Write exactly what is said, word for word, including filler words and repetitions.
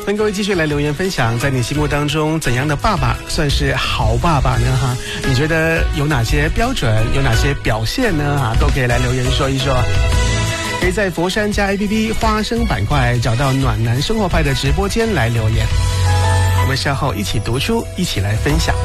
欢迎各位继续来留言分享，在你心目当中怎样的爸爸算是好爸爸呢？哈，你觉得有哪些标准，有哪些表现呢？哈，都可以来留言说一说。可以在佛山加 A P P 花生板块找到暖男生活派的直播间来留言，我们稍后一起读书，一起来分享。